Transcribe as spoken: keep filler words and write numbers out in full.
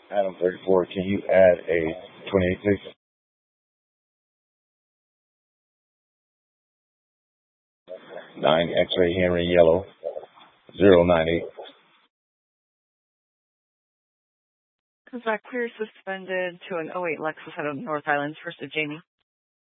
Adam thirty-four, can you add a twenty-eight, please? nine X-ray Henry Yellow, zero nine eight. Is that clear suspended to an oh eight Lexus out of North Islands, first of Jamie?